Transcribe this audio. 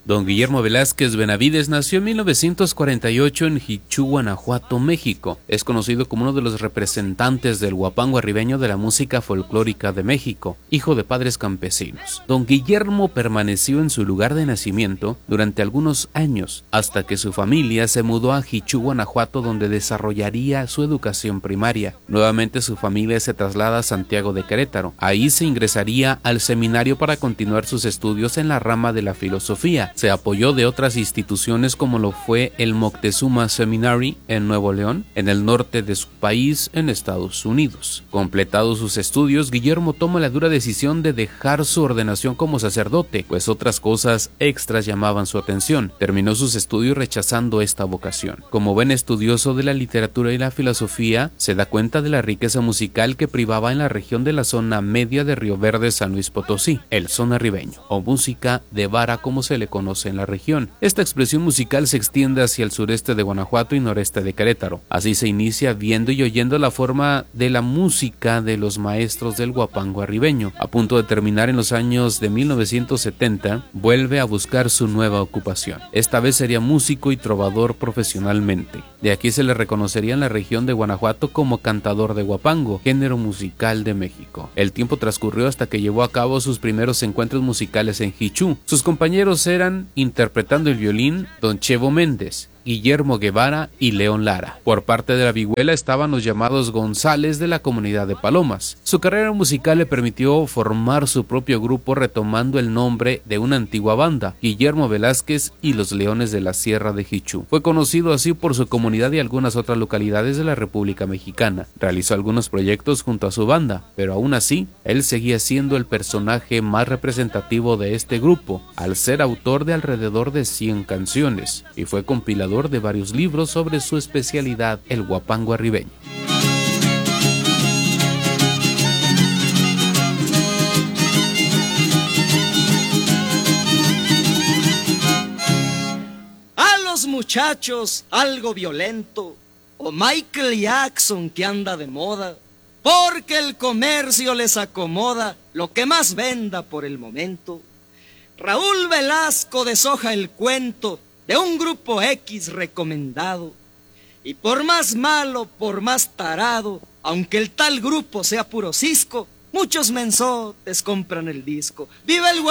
Don Guillermo Velázquez Benavides nació en 1948 en Jichú, Guanajuato, México. Es conocido como uno de los representantes del huapango arribeño de la música folclórica de México, hijo de padres campesinos. Don Guillermo permaneció en su lugar de nacimiento durante algunos años, hasta que su familia se mudó a Jichú, Guanajuato, donde desarrollaría su educación primaria. Nuevamente su familia se traslada a Santiago de Querétaro. Ahí se ingresaría al seminario para continuar sus estudios en la rama de la filosofía. Se apoyó de otras instituciones como lo fue el Moctezuma Seminary en Nuevo León, en el norte de su país, en Estados Unidos. Completados sus estudios, Guillermo toma la dura decisión de dejar su ordenación como sacerdote, pues otras cosas extras llamaban su atención. Terminó sus estudios rechazando esta vocación. Como buen estudioso de la literatura y la filosofía, se da cuenta de la riqueza musical que privaba en la región de la zona media de Río Verde, San Luis Potosí, el son arribeño, o música de vara como se le conoce en la región. Esta expresión musical se extiende hacia el sureste de Guanajuato y noreste de Querétaro. Así se inicia viendo y oyendo la forma de la música de los maestros del huapango arribeño. A punto de terminar en los años de 1970, vuelve a buscar su nueva ocupación. Esta vez sería músico y trovador profesionalmente. De aquí se le reconocería en la región de Guanajuato como cantador de huapango, género musical de México. El tiempo transcurrió hasta que llevó a cabo sus primeros encuentros musicales en Jichú. Sus compañeros eran, interpretando el violín, Don Chevo Méndez, Guillermo Guevara y León Lara. Por parte de la vihuela estaban los llamados González de la comunidad de Palomas. Su carrera musical le permitió formar su propio grupo retomando el nombre de una antigua banda, Guillermo Velázquez y los Leones de la Sierra de Jichú. Fue conocido así por su comunidad y algunas otras localidades de la República Mexicana. Realizó algunos proyectos junto a su banda, pero aún así, él seguía siendo el personaje más representativo de este grupo, al ser autor de alrededor de 100 canciones, y fue compilador de varios libros sobre su especialidad, el huapango arribeño. A los muchachos algo violento, o Michael Jackson que anda de moda, porque el comercio les acomoda lo que más venda por el momento. Raúl Velasco deshoja el cuento de un grupo X recomendado, y por más malo, por más tarado, aunque el tal grupo sea puro cisco, muchos mensotes compran el disco. ¡Viva el